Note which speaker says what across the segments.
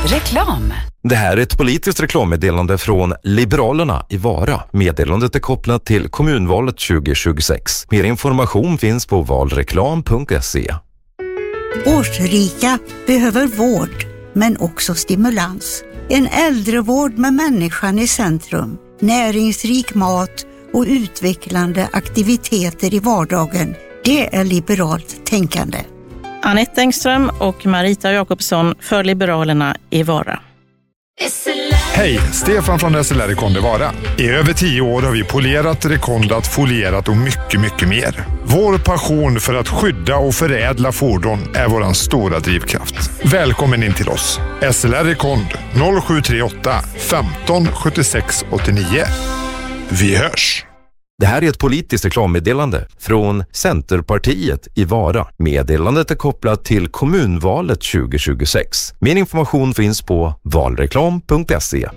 Speaker 1: Reklam.
Speaker 2: Det här är ett politiskt reklammeddelande från Liberalerna i Vara. Meddelandet är kopplat till kommunvalet 2026. Mer information finns på valreklam.se.
Speaker 3: Årsrika behöver vård, men också stimulans. En äldrevård med människan i centrum, näringsrik mat och utvecklande aktiviteter i vardagen. Det är liberalt tänkande.
Speaker 4: Anette Engström och Marita Jakobsson för Liberalerna i Vara.
Speaker 5: Hej, Stefan från SLR Rekonde Vara. I över 10 år har vi polerat, rekondat, folierat och mycket mer. Vår passion för att skydda och förädla fordon är våran stora drivkraft. Välkommen in till oss. SLR Rekond 0738 15 76 89. Vi hörs!
Speaker 2: Det här är ett politiskt reklammeddelande från Centerpartiet i Vara. Meddelandet är kopplat till kommunvalet 2026. Mer information finns på valreklam.se.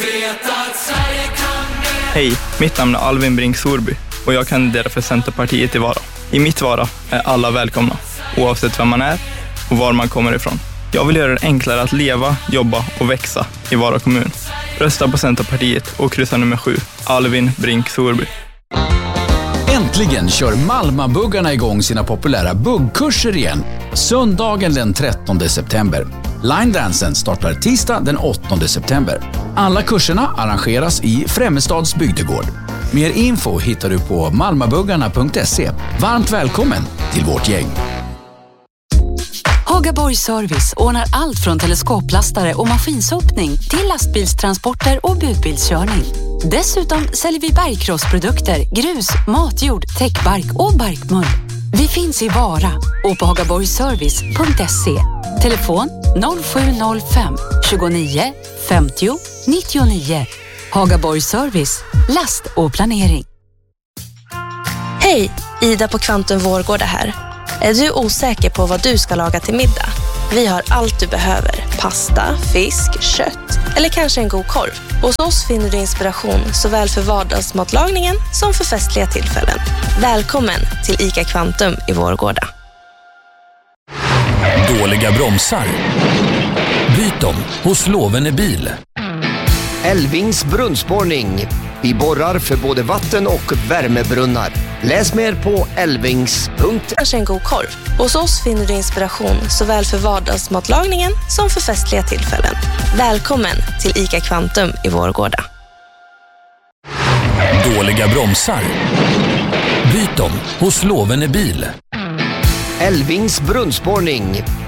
Speaker 6: Hej, mitt namn är Alvin Brink Sorby och jag kandiderar för Centerpartiet i Vara. I mitt Vara är alla välkomna, oavsett vem man är och var man kommer ifrån. Jag vill göra det enklare att leva, jobba och växa i Vara kommun. Rösta på Centerpartiet och kryssa nummer 7, Alvin Brink Sorby.
Speaker 7: Äntligen kör Malmabuggarna igång sina populära buggkurser igen. Söndagen den 13 september. Line Dansen startar tisdag den 8 september. Alla kurserna arrangeras i Främmestads bygdegård. Mer info hittar du på malmabuggarna.se. Varmt välkommen till vårt gäng.
Speaker 1: Hagaborg Service ordnar allt från teleskoplastare och maskinsopning till lastbilstransporter och budbilskörning. Dessutom säljer vi bergkrossprodukter, grus, matjord, täckbark och barkmull. Vi finns i Vara och på hagaborgservice.se. Telefon 0705 29 50 99. Hagaborg Service, last och planering.
Speaker 8: Hej, Ida på Kvantum Vårgårda här. Är du osäker på vad du ska laga till middag? Vi har allt du behöver. Pasta, fisk, kött eller kanske en god korv. Hos oss finner du inspiration såväl för vardagsmatlagningen som för festliga tillfällen. Välkommen till ICA Kvantum i Vårgårda.
Speaker 9: Dåliga bromsar? Byt dem hos Lovene Bil.
Speaker 10: Elvings brunnsborrning. Vi borrar för både vatten- och värmebrunnar. Läs mer på elvings.se.
Speaker 8: Kanske en god korv. Hos oss finner du inspiration såväl för vardagsmatlagningen som för festliga tillfällen. Välkommen till ICA Kvantum i Vårgårda.
Speaker 9: Dåliga bromsar? Byt dem hos Lovene Bil.
Speaker 10: Elvings brunnsborrning.